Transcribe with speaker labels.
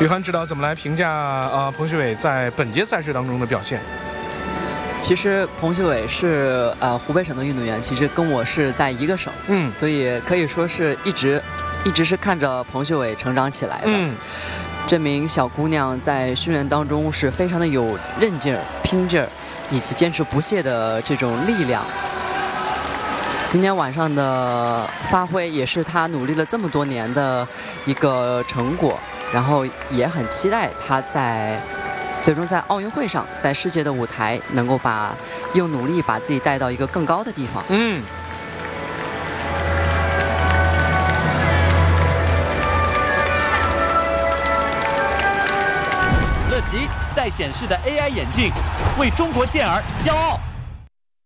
Speaker 1: 宇涵指导怎么来评价彭旭伟在本届赛事当中的表现？
Speaker 2: 其实彭旭伟是湖北省的运动员，其实跟我是在一个省，所以可以说是一直是看着彭旭伟成长起来的。这名小姑娘在训练当中是非常的有韧劲儿、拼劲儿，以及坚持不懈的这种力量。今天晚上的发挥也是她努力了这么多年的一个成果，然后也很期待她最终在奥运会上，在世界的舞台能够用努力把自己带到一个更高的地方。
Speaker 3: 乐奇戴显示的 AI 眼镜，为中国健儿骄傲。